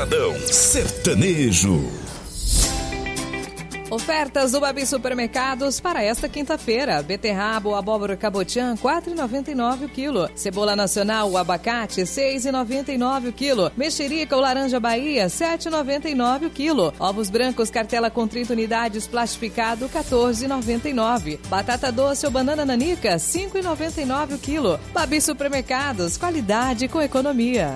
Paradão Sertanejo. Ofertas do Babi Supermercados para esta quinta-feira. Beterraba ou abóbora cabotiã, R$ 4,99 o quilo. Cebola nacional ou abacate, R$ 6,99 o quilo. Mexerica ou laranja Bahia, R$ 7,99 o quilo. Ovos brancos cartela com 30 unidades plastificado, R$ 14,99. Batata doce ou banana nanica, R$ 5,99 o quilo. Babi Supermercados, qualidade com economia.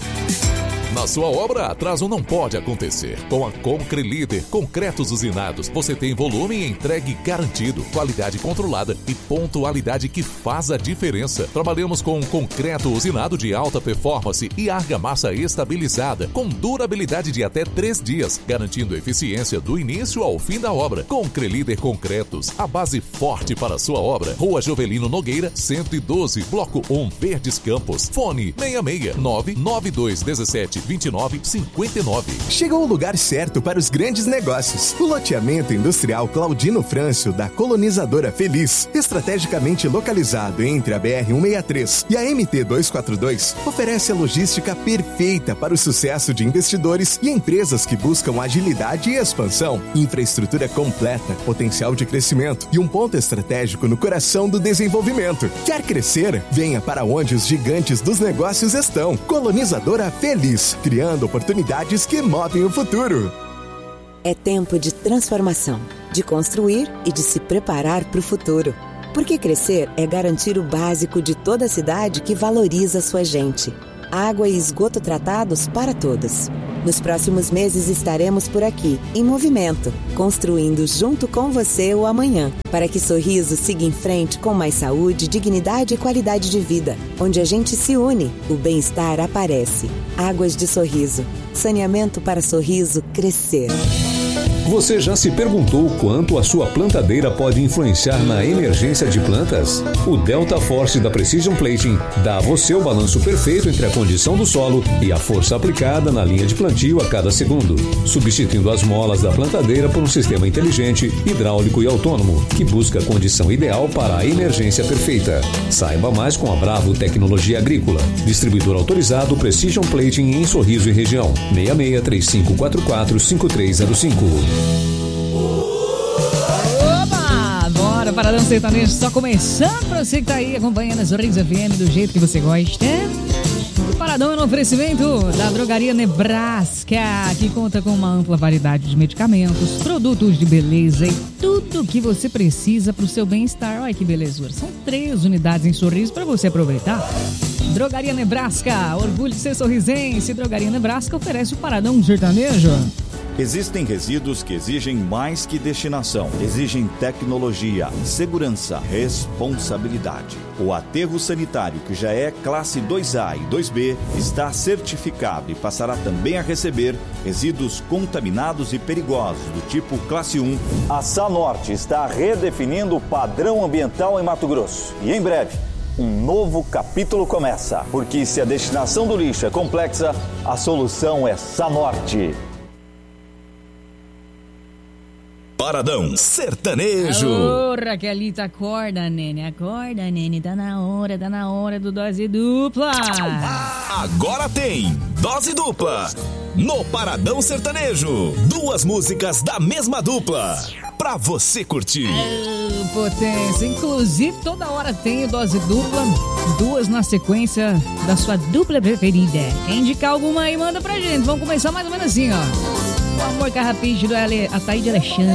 Na sua obra, atraso não pode acontecer. Com a Concrelíder Concretos Usinados, você tem volume e entregue garantido, qualidade controlada e pontualidade que faz a diferença. Trabalhamos com concreto usinado de alta performance e argamassa estabilizada, com durabilidade de até 3 dias, garantindo eficiência do início ao fim da obra. Concrelíder Concretos, a base forte para a sua obra. Rua Jovelino Nogueira, 112, Bloco 1, Verdes Campos. Fone 66-99217-2959. Chegou o lugar certo para os grandes negócios. O loteamento industrial Claudino Frâncio, da Colonizadora Feliz, estrategicamente localizado entre a BR-163 e a MT-242, oferece a logística perfeita para o sucesso de investidores e empresas que buscam agilidade e expansão, infraestrutura completa, potencial de crescimento e um ponto estratégico no coração do desenvolvimento. Quer crescer? Venha para onde os gigantes dos negócios estão. Colonizadora Feliz, criando oportunidades que movem o futuro. É tempo de transformação, de construir e de se preparar para o futuro. Porque crescer é garantir o básico de toda cidade que valoriza sua gente. Água e esgoto tratados para todos. Nos próximos meses estaremos por aqui, em movimento, construindo junto com você o amanhã, para que Sorriso siga em frente com mais saúde, dignidade e qualidade de vida. Onde a gente se une, o bem-estar aparece. Águas de Sorriso. Saneamento para Sorriso crescer. Você já se perguntou quanto a sua plantadeira pode influenciar na emergência de plantas? O Delta Force da Precision Plating dá a você o balanço perfeito entre a condição do solo e a força aplicada na linha de plantio a cada segundo, substituindo as molas da plantadeira por um sistema inteligente, hidráulico e autônomo, que busca a condição ideal para a emergência perfeita. Saiba mais com a Bravo Tecnologia Agrícola. Distribuidor autorizado Precision Plating em Sorriso e região. 66-3544-5305. Oba! Bora, Paradão Sertanejo só começando pra você que tá aí acompanhando a Sorriso FM do jeito que você gosta. O Paradão é no oferecimento da Drogaria Nebraska, que conta com uma ampla variedade de medicamentos, produtos de beleza e tudo que você precisa pro seu bem-estar. Olha que belezura. São 3 unidades em Sorriso para você aproveitar. Drogaria Nebraska, orgulho de ser sorrisense. Drogaria Nebraska oferece o Paradão Sertanejo. Existem resíduos que exigem mais que destinação. Exigem tecnologia, segurança, responsabilidade. O aterro sanitário, que já é classe 2A e 2B, está certificado e passará também a receber resíduos contaminados e perigosos do tipo classe 1. A Sanorte está redefinindo o padrão ambiental em Mato Grosso. E em breve, um novo capítulo começa. Porque se a destinação do lixo é complexa, a solução é Sanorte. Paradão Sertanejo. Ô, Raquelita, acorda, nene, tá na hora do Dose Dupla. Agora tem Dose Dupla no Paradão Sertanejo. 2 músicas da mesma dupla pra você curtir. Potência, inclusive toda hora tem Dose Dupla, 2 na sequência da sua dupla preferida. Quer indicar alguma aí, manda pra gente. Vamos começar mais ou menos assim, ó. O Amor Carrapicho do Ataíde Alexandre.